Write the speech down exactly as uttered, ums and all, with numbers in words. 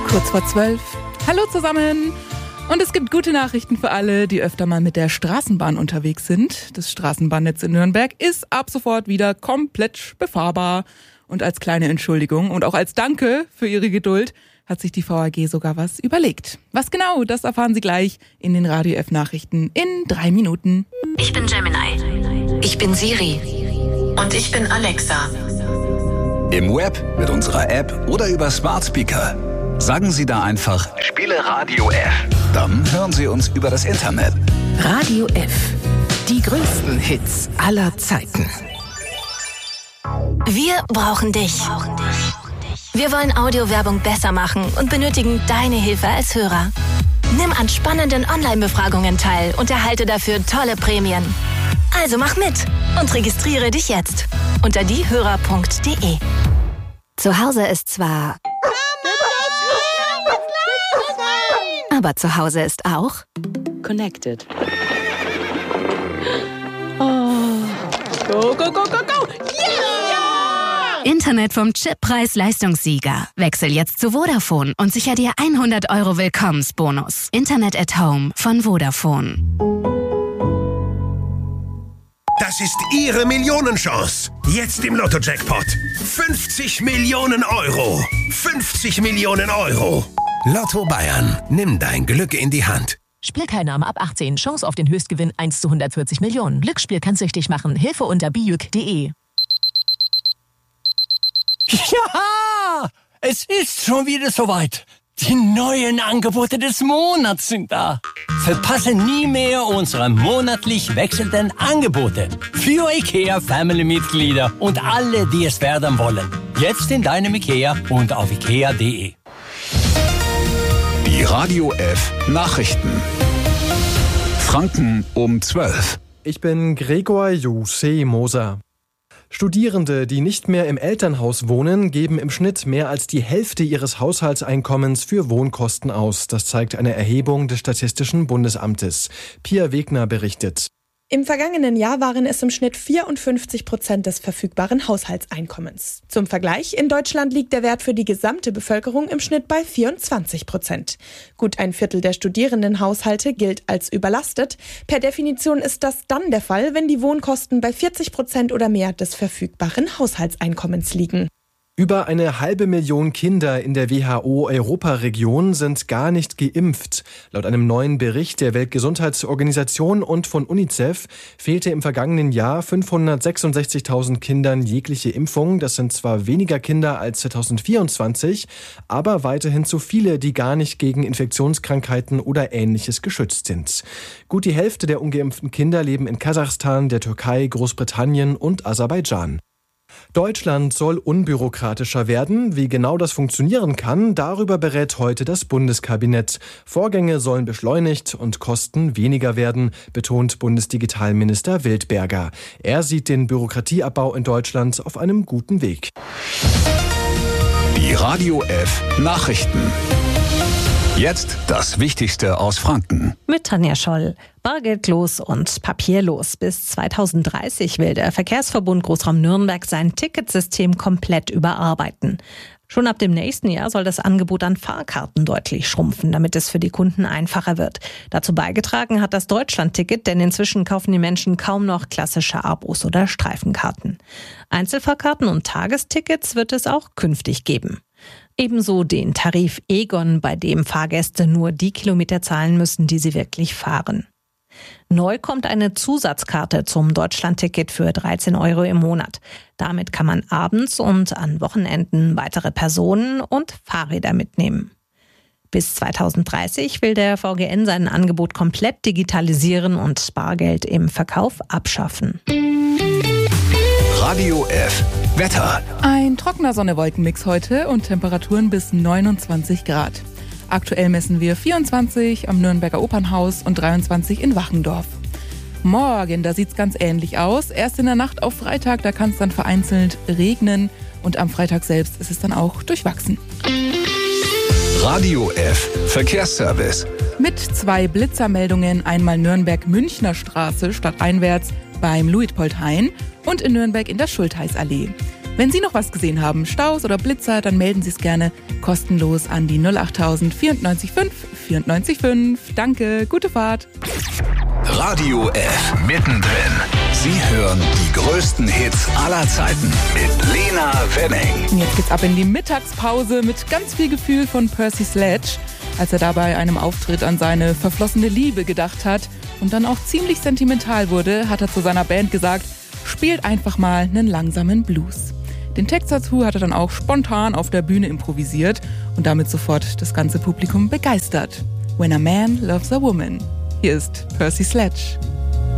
Kurz vor zwölf. Hallo zusammen. Und es gibt gute Nachrichten für alle, die öfter mal mit der Straßenbahn unterwegs sind. Das Straßenbahnnetz in Nürnberg ist ab sofort wieder komplett befahrbar. Und als kleine Entschuldigung und auch als Danke für Ihre Geduld hat sich die V A G sogar was überlegt. Was genau, das erfahren Sie gleich in den Radio F Nachrichten in drei Minuten. Ich bin Gemini. Ich bin Siri. Und ich bin Alexa. Im Web, mit unserer App oder über Smart Speaker. Sagen Sie da einfach, spiele Radio F. Dann hören Sie uns über das Internet. Radio F. Die größten Hits aller Zeiten. Wir brauchen dich. Wir wollen Audiowerbung besser machen und benötigen deine Hilfe als Hörer. Nimm an spannenden Online-Befragungen teil und erhalte dafür tolle Prämien. Also mach mit und registriere dich jetzt unter diehörer punkt de. Zu Hause ist zwar... Aber zu Hause ist auch... Connected. Oh. Go, go, go, go, go! Yeah! Internet vom Chip Preis-Leistungssieger. Wechsel jetzt zu Vodafone und sicher dir hundert Euro Willkommensbonus. Internet at Home von Vodafone. Das ist Ihre Millionenchance. Jetzt im Lotto-Jackpot. fünfzig Millionen Euro. fünfzig Millionen Euro. Lotto Bayern. Nimm dein Glück in die Hand. Spielteilnahme ab achtzehn. Chance auf den Höchstgewinn eins zu hundertvierzig Millionen. Glücksspiel kann süchtig machen. Hilfe unter bijuk punkt de. Ja, es ist schon wieder soweit. Die neuen Angebote des Monats sind da. Verpasse nie mehr unsere monatlich wechselnden Angebote. Für IKEA Family-Mitglieder und alle, die es werden wollen. Jetzt in deinem IKEA und auf ikea punkt de. Die Radio F Nachrichten. Franken um zwölf. Ich bin Gregor Jose Moser. Studierende, die nicht mehr im Elternhaus wohnen, geben im Schnitt mehr als die Hälfte ihres Haushaltseinkommens für Wohnkosten aus. Das zeigt eine Erhebung des Statistischen Bundesamtes. Pia Wegner berichtet. Im vergangenen Jahr waren es im Schnitt vierundfünfzig Prozent des verfügbaren Haushaltseinkommens. Zum Vergleich, in Deutschland liegt der Wert für die gesamte Bevölkerung im Schnitt bei vierundzwanzig Prozent. Gut ein Viertel der Studierendenhaushalte gilt als überlastet. Per Definition ist das dann der Fall, wenn die Wohnkosten bei vierzig Prozent oder mehr des verfügbaren Haushaltseinkommens liegen. Über eine halbe Million Kinder in der W H O-Europaregion sind gar nicht geimpft. Laut einem neuen Bericht der Weltgesundheitsorganisation und von UNICEF fehlte im vergangenen Jahr fünfhundertsechsundsechzigtausend Kindern jegliche Impfung. Das sind zwar weniger Kinder als zweitausendvierundzwanzig, aber weiterhin zu viele, die gar nicht gegen Infektionskrankheiten oder Ähnliches geschützt sind. Gut die Hälfte der ungeimpften Kinder leben in Kasachstan, der Türkei, Großbritannien und Aserbaidschan. Deutschland soll unbürokratischer werden. Wie genau das funktionieren kann, darüber berät heute das Bundeskabinett. Vorgänge sollen beschleunigt und Kosten weniger werden, betont Bundesdigitalminister Wildberger. Er sieht den Bürokratieabbau in Deutschland auf einem guten Weg. Die Radio F Nachrichten. Jetzt das Wichtigste aus Franken. Mit Tanja Scholl. Bargeldlos und papierlos. Bis zweitausenddreißig will der Verkehrsverbund Großraum Nürnberg sein Ticketsystem komplett überarbeiten. Schon ab dem nächsten Jahr soll das Angebot an Fahrkarten deutlich schrumpfen, damit es für die Kunden einfacher wird. Dazu beigetragen hat das Deutschlandticket, denn inzwischen kaufen die Menschen kaum noch klassische Abos oder Streifenkarten. Einzelfahrkarten und Tagestickets wird es auch künftig geben. Ebenso den Tarif Egon, bei dem Fahrgäste nur die Kilometer zahlen müssen, die sie wirklich fahren. Neu kommt eine Zusatzkarte zum Deutschlandticket für dreizehn Euro im Monat. Damit kann man abends und an Wochenenden weitere Personen und Fahrräder mitnehmen. Bis zweitausenddreißig will der V G N sein Angebot komplett digitalisieren und Bargeld im Verkauf abschaffen. Radio F Wetter. Ein trockener Sonne-Wolkenmix heute und Temperaturen bis neunundzwanzig Grad. Aktuell messen wir vierundzwanzig am Nürnberger Opernhaus und dreiundzwanzig in Wachendorf. Morgen, da sieht's ganz ähnlich aus. Erst in der Nacht auf Freitag, da kann es dann vereinzelt regnen und am Freitag selbst ist es dann auch durchwachsen. Radio F Verkehrsservice. Mit zwei Blitzermeldungen, einmal Nürnberg-Münchner Straße stadteinwärts beim Luitpoldhain und in Nürnberg in der Schultheißallee. Wenn Sie noch was gesehen haben, Staus oder Blitzer, dann melden Sie es gerne kostenlos an die null achttausend vierundneunzig fünf vierundneunzig fünf. Danke, gute Fahrt. Radio F mittendrin. Sie hören die größten Hits aller Zeiten mit Lena Wenning. Und jetzt geht's ab in die Mittagspause mit ganz viel Gefühl von Percy Sledge, als er dabei einem Auftritt an seine verflossene Liebe gedacht hat und dann auch ziemlich sentimental wurde, hat er zu seiner Band gesagt, spielt einfach mal einen langsamen Blues. Den Text dazu hat er dann auch spontan auf der Bühne improvisiert und damit sofort das ganze Publikum begeistert. When a Man Loves a Woman. Hier ist Percy Sledge.